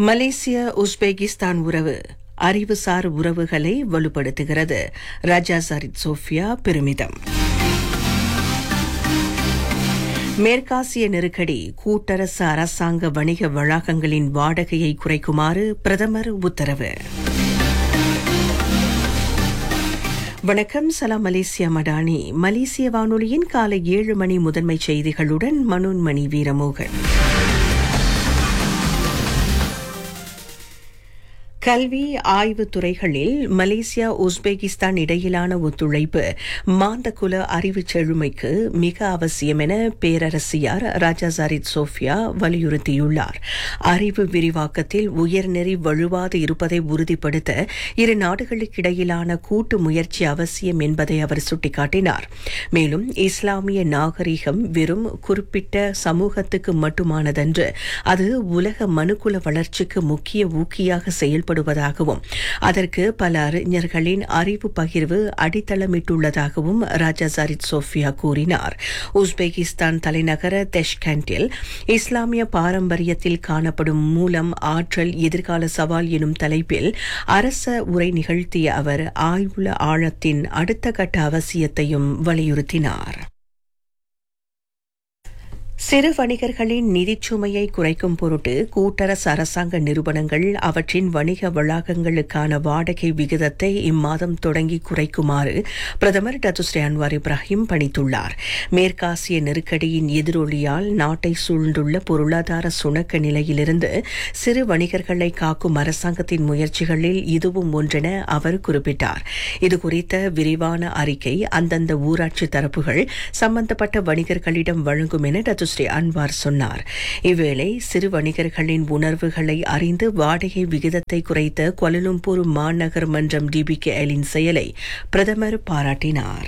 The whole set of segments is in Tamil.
மலேசிய உஸ்பெகிஸ்தான் உறவு அறிவுசார் உறவுகளை வலுப்படுத்துகிறது. ராஜா சரித் சோஃபியா பெருமிதம். மேற்காசிய நெருக்கடி, கூட்டரசு அரசாங்க வணிக வளாகங்களின் வாடகையை குறைக்குமாறு பிரதமர் உத்தரவு. வணக்கம், சலாம் மலேசியா மடானி. மலேசிய வானொலியின் காலை 7 மணி முதன்மை செய்திகளுடன் மனோன்மணி வீரமோகன். கல்வி ஆய்வுத் துறைகளில் மலேசியா உஸ்பெகிஸ்தான் இடையிலான ஒத்துழைப்பு மாந்தகுல அறிவுச் செழுமைக்கு மிக அவசியம் என பேரரசியார் ராஜா சரித் சோஃபியா வலியுறுத்தியுள்ளார். அறிவு விரிவாக்கத்தில் உயர்நெறி வலுவாது இருப்பதை உறுதிப்படுத்த இரு நாடுகளுக்கிடையிலான கூட்டு முயற்சி அவசியம் என்பதை அவர் சுட்டிக்காட்டினார். மேலும் இஸ்லாமிய நாகரிகம் வெறும் குறிப்பிட்ட சமூகத்துக்கு மட்டுமானதன்று, அது உலக மனுக்குல வளர்ச்சிக்கு முக்கிய ஊக்கியாக செயல்படுவதாகவும் அதற்கு பல அறிஞர்களின் அறிவு பகிர்வு அடித்தளமிட்டுள்ளதாகவும் ராஜா சரித் சோஃபியா கூறினார். உஸ்பெகிஸ்தான் தலைநகர தெஷ்கண்டில் இஸ்லாமிய பாரம்பரியத்தில் காணப்படும் மூலம், ஆற்றல், எதிர்கால சவால் எனும் தலைப்பில் அரச உரை நிகழ்த்திய அவர் ஆய்வுல ஆழத்தின் அடுத்த கட்ட அவசியத்தையும் வலியுறுத்தினார். சிறு வணிகர்களின் நிதிச்சுமையை குறைக்கும் பொருட்டு கூட்டரசு அரசாங்க நிறுவனங்கள் அவற்றின் வணிக வளாகங்களுக்கான வாடகை விகிதத்தை இம்மாதம் தொடங்கி குறைக்குமாறு பிரதமர் டத்துஸ்ரீ அன்வார் இப்ராஹிம் பணித்துள்ளார். மேற்காசிய நெருக்கடியின் எதிரொலியால் நாட்டை சூழ்ந்துள்ள பொருளாதார சுணக்க நிலையிலிருந்து சிறு வணிகர்களை காக்கும் அரசாங்கத்தின் முயற்சிகளில் இதுவும் ஒன்றென அவர் குறிப்பிட்டார். இதுகுறித்த விரிவான அறிக்கை அந்தந்த ஊராட்சி தரப்புகள் சம்பந்தப்பட்ட வணிகர்களிடம் வழங்கும் என டத்துஸ்ரீ அன்வார் சொன்னார். இவ்வேளை சிறு வணிகர்களின் உணர்வுகளை அறிந்து வாடகை விகிதத்தை குறைத்த குவாலலும்பூர் மாநகர் மன்றம் DBKLின் செயலை பிரதமர் பாராட்டினார்.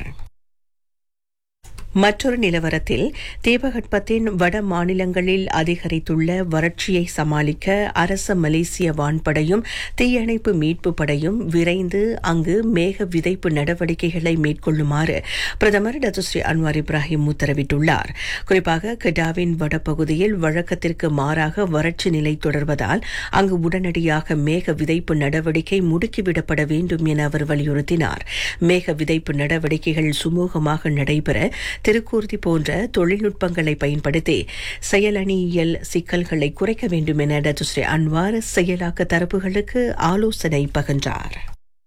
மற்றொரு நிலவரத்தில், தீபகற்பத்தின் வட மாநிலங்களில் அதிகரித்துள்ள வறட்சியை சமாளிக்க அரச மலேசிய வான்படையும் தீயணைப்பு மீட்பு படையும் விரைந்து அங்கு மேக விதைப்பு நடவடிக்கைகளை மேற்கொள்ளுமாறு பிரதமர் டத்துஸ்ரீ அன்வார் இப்ராஹிம் உத்தரவிட்டுள்ளார். குறிப்பாக கெடாவின் வடபகுதியில் வழக்கத்திற்கு மாறாக வறட்சி நிலை தொடர்வதால் அங்கு உடனடியாக மேக விதைப்பு நடவடிக்கை முடுக்கிவிடப்பட வேண்டும் என அவர் வலியுறுத்தினார். மேக விதைப்பு நடவடிக்கைகள் சுமூகமாக நடைபெற திருக்கூர்த்தி போன்ற தொழில்நுட்பங்களை பயன்படுத்தி செயலணியியல் சிக்கல்களை குறைக்க வேண்டும் என டத்துஸ்ரீ அன்வார் செயலாக்க தரப்புகளுக்கு ஆலோசனை பகிர்ந்தார்.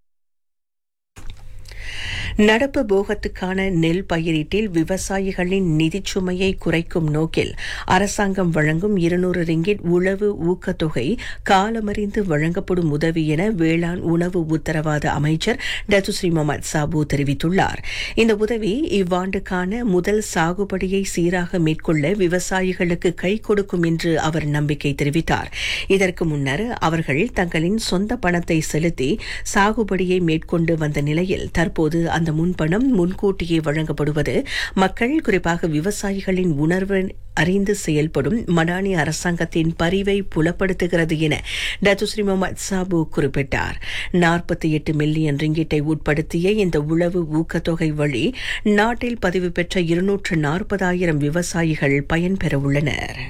நடப்பு போகத்துக்கான நெல் பயிரீட்டில் விவசாயிகளின் நிதிச்சுமையை குறைக்கும் நோக்கில் அரசாங்கம் வழங்கும் 200 ரிங்கிட் உழவு ஊக்கத்தொகை காலமறிந்து வழங்கப்படும் உதவி என வேளாண் உணவு உத்தரவாத அமைச்சர் டத்துஸ்ரீ முகமது சாபு தெரிவித்துள்ளார். இந்த உதவி இவ்வாண்டுக்கான முதல் சாகுபடியை சீராக மேற்கொள்ள விவசாயிகளுக்கு கை கொடுக்கும் என்று அவர் நம்பிக்கை தெரிவித்தார். இதற்கு முன்னர் அவர்கள் தங்களின் சொந்த பணத்தை செலுத்தி சாகுபடியை மேற்கொண்டு வந்த நிலையில் தற்போது அந்த முன்பணம் முன்கூட்டியே வழங்கப்படுவது மக்கள், குறிப்பாக விவசாயிகளின் உணர்வு அறிந்து செயல்படும் மடானி அரசாங்கத்தின் பரிவை புலப்படுத்துகிறது என டத்துஸ்ரீ முகமது சாபு குறிப்பிட்டார். 48 மில்லியன் ரிங்கிட்டை உட்படுத்திய இந்த உழவு ஊக்கத்தொகை வழி நாட்டில் பதிவு பெற்ற 240,000 விவசாயிகள் பயன்பெற உள்ளனர்.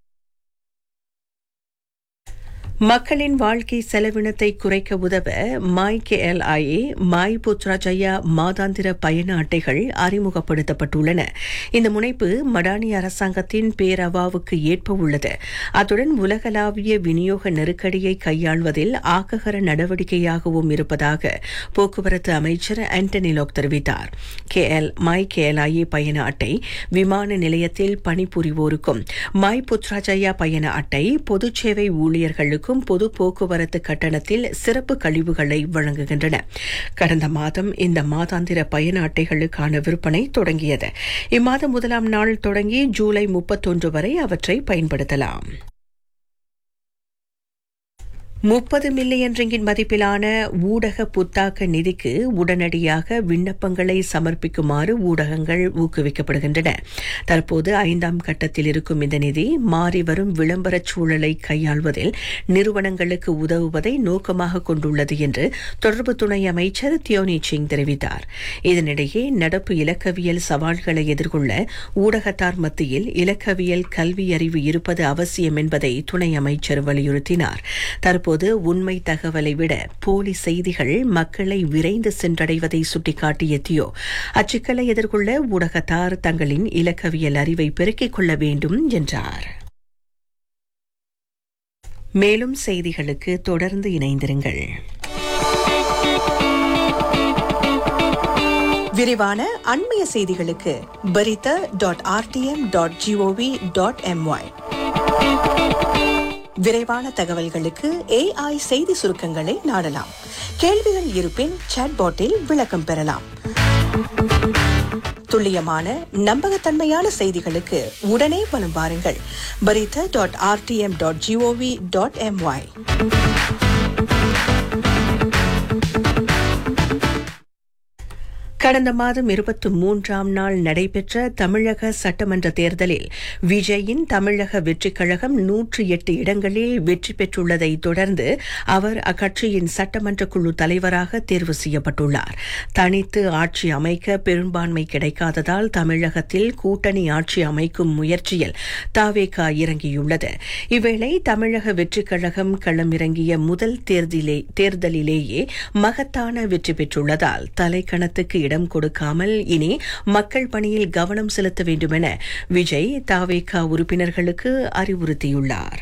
மக்களின் வாழ்க்கை செலவினத்தை குறைக்க உதவ MyKLIA மாய் புத்ராஜயா மாதாந்திர பயண அட்டைகள் அறிமுகப்படுத்தப்பட்டுள்ளன. இந்த முனைப்பு மடானி அரசாங்கத்தின் பேரவாவுக்கு ஏற்ப உள்ளது. அத்துடன் உலகளாவிய விநியோக நெருக்கடியை கையாள்வதில் ஆக்ககர நடவடிக்கையாகவும் இருப்பதாக போக்குவரத்து அமைச்சர் ஆண்டனி லோக் தெரிவித்தார். MyKLIA பயண அட்டை விமான நிலையத்தில் பணிபுரிவோருக்கும், மாய் புத்ராஜயா பயண அட்டை பொதுச் சேவை ஊழியர்களுக்கும் பொது போக்குவரத்து கட்டணத்தில் சிறப்பு கழிவுகளை வழங்குகின்றன. கடந்த மாதம் இந்த மாதாந்திர பயண அட்டைகளுக்கான விற்பனை தொடங்கியது. இம்மாதம் 1ஆம் நாள் தொடங்கி ஜூலை 31 வரை அவற்றை பயன்படுத்தலாம். 30 மில்லியன் ரிங்கிட் மதிப்பிலான ஊடக புத்தாக்க நிதிக்கு உடனடியாக விண்ணப்பங்களை சமர்ப்பிக்குமாறு ஊடகங்கள் ஊக்குவிக்கப்படுகின்றன. தற்போது 5ஆம் கட்டத்தில் இருக்கும் இந்த நிதி மாறிவரும் விளம்பரச் சூழலை கையாள்வதில் நிறுவனங்களுக்கு உதவுவதை நோக்கமாக கொண்டுள்ளது என்று தொடர்பு துணை அமைச்சர் தியோனி சிங் தெரிவித்தார். இதனிடையே நடப்பு இலக்கவியல் சவால்களை எதிர்கொள்ள ஊடகத்தார் மத்தியில் இலக்கவியல் கல்வி அறிவு இருப்பது அவசியம் என்பதை துணை அமைச்சர் வலியுறுத்தினார். தற்போது உண்மை தகவலை விட போலி செய்திகள் மக்களை விரைந்து சென்றடைவதை சுட்டிக்காட்டிய தியோ, அச்சிக்கலை எதிர்கொள்ள ஊடகத்தார் தங்களின் இலக்கவியல் அறிவை பெருக்கிக் கொள்ள வேண்டும் என்றார். மேலும் செய்திகளுக்கு தொடர்ந்து இணைந்திருங்கள். விரிவான அண்மைய செய்திகளுக்கு berita.rtm.gov.my. விரைவான தகவல்களுக்கு AI செய்தி சுருக்கங்களை நாடலாம். கேள்விகள் இருப்பின் சாட்பாட்டில் விளக்கம் பெறலாம். துல்லியமான நம்பகத்தன்மையான செய்திகளுக்கு உடனே வலம் வாருங்கள். berita.rtm.gov.my. கடந்த மாதம் 23ஆம் நாள் நடைபெற்ற தமிழக சட்டமன்ற தேர்தலில் விஜயின் தமிழக வெற்றிக் கழகம் 108 இடங்களில் வெற்றி பெற்றுள்ளதை தொடர்ந்து அவர் அக்கட்சியின் சட்டமன்ற குழு தலைவராக தேர்வு செய்யப்பட்டுள்ளார். தனித்து ஆட்சி அமைக்க பெரும்பான்மை கிடைக்காததால் தமிழகத்தில் கூட்டணி ஆட்சி அமைக்கும் முயற்சியில் தவேகா இறங்கியுள்ளது. இவ்வேளை தமிழக வெற்றிக் கழகம் களமிறங்கிய முதல் தேர்தலிலேயே மகத்தான வெற்றி பெற்றுள்ளதால் தலைக்கணத்துக்கு இடம் கொடுக்காமல் இனி மக்கள் பணியில் கவனம் செலுத்த வேண்டுமென விஜய் தவேகா உறுப்பினர்களுக்கு அறிவுறுத்தியுள்ளார்.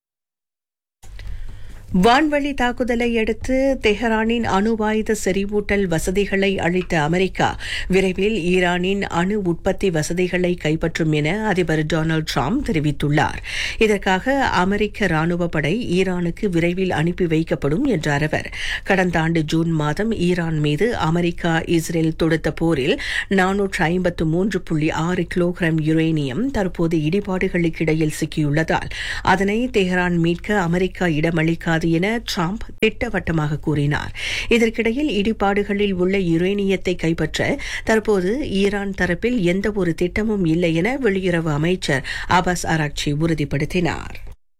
வான்வழி தாக்குதலை அடுத்து தெஹரானின் அணுவாயுத செறிவூட்டல் வசதிகளை அளித்த அமெரிக்கா விரைவில் ஈரானின் அணு உற்பத்தி வசதிகளை கைப்பற்றும் என அதிபர் டொனால்டு டிரம்ப் தெரிவித்துள்ளார். இதற்காக அமெரிக்க ராணுவ படை ஈரானுக்கு விரைவில் அனுப்பி வைக்கப்படும் என்றார் அவர். கடந்த ஆண்டு ஜூன் மாதம் ஈரான் மீது அமெரிக்கா இஸ்ரேல் தொடுத்த போரில் 453.6 கிலோகிராம் யுரேனியம் தற்போது இடிபாடுகளுக்கிடையில் சிக்கியுள்ளதால் அதனை தெஹரான் மீட்க அமெரிக்கா இடமளிக்காது என டிரம்ப் திட்டவட்டமாக கூறினார். இதற்கிடையில் இடிபாடுகளில் உள்ள யுரேனியத்தை கைப்பற்ற தற்போது ஈரான் தரப்பில் எந்தவொரு திட்டமும் இல்லை என வெளியுறவு அமைச்சர் அப்பாஸ் ஆராக்சி உறுதிப்படுத்தினார்.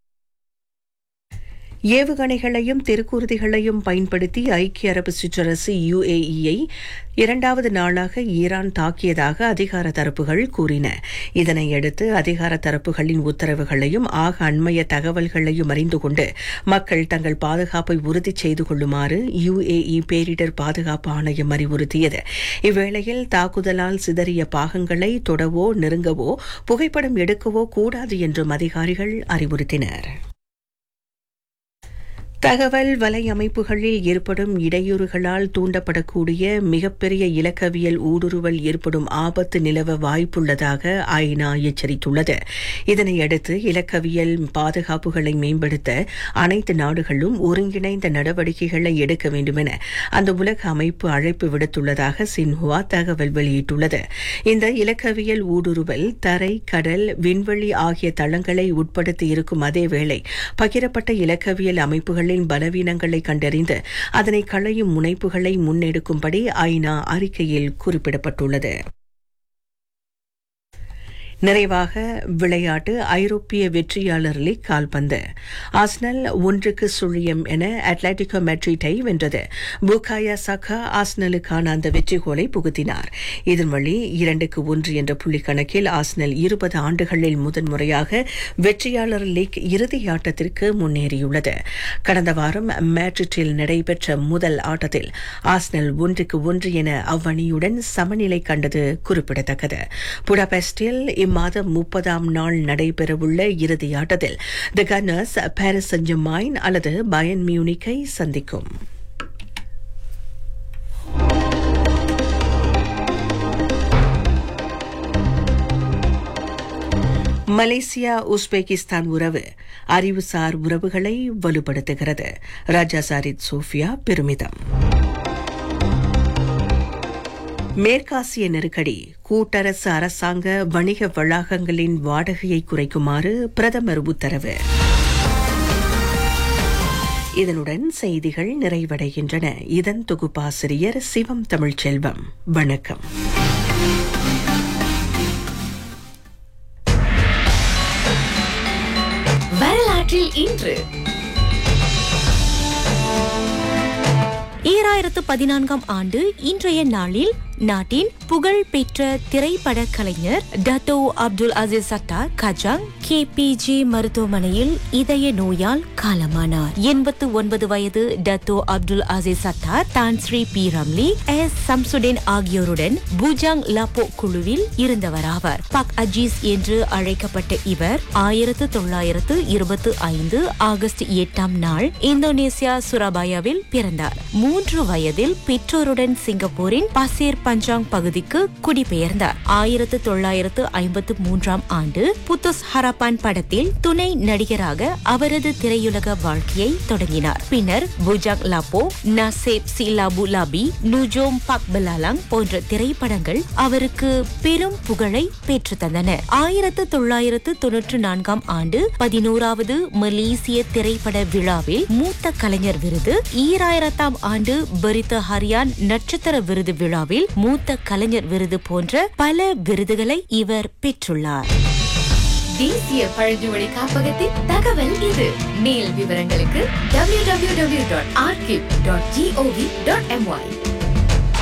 ஏவுகணைகளையும் தெருக்கூறுதிகளையும் பயன்படுத்தி ஐக்கிய அரபு சிற்றரசு UAE-ஐ 2வது நாளாக ஈரான் தாக்கியதாக அதிகார தரப்புகள் கூறின. இதனையடுத்து அதிகார தரப்புகளின் உத்தரவுகளையும் அண்மைய தகவல்களையும் அறிந்து கொண்டு மக்கள் தங்கள் பாதுகாப்பை உறுதி செய்து கொள்ளுமாறு UAE பேரிடர் பாதுகாப்பு ஆணையம் அறிவுறுத்தியது. இவ்வேளையில் தாக்குதலால் சிதறிய பாகங்களை தொடவோ நெருங்கவோ புகைப்படம் எடுக்கவோ கூடாது என்றும் அதிகாரிகள் அறிவுறுத்தினர். தகவல் வலையமைப்புகளில் ஏற்படும் இடையூறுகளால் தூண்டப்படக்கூடிய மிகப்பெரிய இலக்கவியல் ஊடுருவல் ஏற்படும் ஆபத்து நிலவ வாய்ப்புள்ளதாக ஐநா எச்சரித்துள்ளது. இதனையடுத்து இலக்கவியல் பாதுகாப்புகளை மேம்படுத்த அனைத்து நாடுகளும் ஒருங்கிணைந்த நடவடிக்கைகளை எடுக்க வேண்டுமென அந்த உலக அமைப்பு அழைப்பு விடுத்துள்ளதாக சின்ஹுவா தகவல் வெளியிட்டுள்ளது. இந்த இலக்கவியல் ஊடுருவல் தரை, கடல், விண்வெளி ஆகிய தளங்களை உட்படுத்தி இருக்கும் அதேவேளை பகிரப்பட்ட இலக்கவியல் அமைப்புகள் பலவீனங்களை கண்டறிந்து அதனை களையும் முனைப்புகளை முன்னெடுக்கும்படி ஐநா அறிக்கையில் குறிப்பிடப்பட்டுள்ளது. நிறைவாக விளையாட்டு. ஐரோப்பிய வெற்றியாளர் லீக் கால்பந்து. ஆர்சனல் 1-0 என அட்லெட்டிகோ மேட்ரிட்டை வென்றது. புகாயா சாகா ஆர்சனலுக்கான அந்த வெற்றி கோலை புகுத்தினார். இதன் வழி 2-1 என்ற புள்ளி கணக்கில் ஆர்சனல் 20 ஆண்டுகளில் முதன்முறையாக வெற்றியாளர் லீக் இறுதி ஆட்டத்திற்கு முன்னேறியுள்ளது. கடந்த வாரம் மேட்ரிட்டில் நடைபெற்ற முதல் ஆட்டத்தில் ஆர்சனல் 1-1 என அவ்வணியுடன் சமநிலை கண்டது குறிப்பிடத்தக்கது. புடாபெஸ்டில் இம்மாதம் 30ஆம் நாள் நடைபெறவுள்ள இறுதி ஆட்டத்தில் தி கன்னர்ஸ் பாரிஸ் சென்-ஜெர்மைன் அல்லது பயர்ன் மியூனிக்கை சந்திக்கும். மலேசியா உஸ்பெகிஸ்தான் உறவு அறிவுசார் உறவுகளை வலுப்படுத்துகிறது. ராஜா சாரித் சோஃபியா பெருமிதம். மேற்காசிய நெருக்கடி. கூட்டரசு அரசாங்க வணிக வளாகங்களின் வாடகையை குறைக்குமாறு பிரதமர் உத்தரவு. இதனுடன் செய்திகள் நிறைவடைகின்றன. இதன் தொகுப்பாசிரியர் சிவம் தமிழ்ச்செல்வம். வணக்கம். வரலாற்றில் இன்று 2014 ஆண்டு இன்றைய நாளில் நாட்டின் புகழ் பெற்ற திரைப்பட கலைஞர் டத்தோ அப்துல் அசீஸ் சட்டார் கஜாங் KPG மருத்துவமனையில் இதய நோயால் காலமானார். 89 வயது டத்தோ அப்துல் அசீஸ் சட்டார் தான் ஸ்ரீ பி ரம்லி, S சம்சுடின் ஆகியோருடன் பூஜாங் லாப்போ குழுவில் இருந்தவராவார். பக் அஜீஸ் என்று அழைக்கப்பட்ட இவர் 1925 ஆகஸ்ட் 8ஆம் நாள் இந்தோனேசியா சுரபாயாவில் பிறந்தார். 3 வயதில் பெற்றோருடன் சிங்கப்பூரின் பசேர் பஞ்சாங் பகுதிக்கு குடிபெயர்ந்தார். 1953ஆம் ஆண்டு புத்துஸ் ஹரப்பான் படத்தில் துணை நடிகராக அவரது திரையுலக வாழ்க்கையை தொடங்கினார். பின்னர் பூஜாங் லாப்போ, நசேப் சிலாபு லாபி, நுஜோம் பக் பெலாலாங் போன்ற திரைப்படங்கள் அவருக்கு பெரும் புகழை பெற்றுத்தந்தன. 1994ஆம் ஆண்டு 11வது மலேசிய திரைப்பட விழாவில் மூத்த கலைஞர் விருது, 2000ஆம் ஆண்டு பரித்த ஹரியான் நட்சத்திர விருது விழாவில் மூத்த கலைஞர் விருது போன்ற பல விருதுகளை இவர் பெற்றுள்ளார். தேசிய பழங்குடி காப்பகத்தின் தகவல் இது. மேல் விவரங்களுக்கு www.archive.gov.my